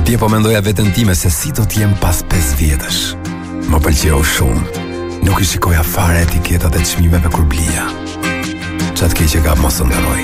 Dje po mendoja veten time se si do t'jem pas 5 vjetësh. Më pëlqeu shumë. Nuk i shikoja fare etiketat e çmimeve kur blija. Qatë keq që ka mos të ndaroj.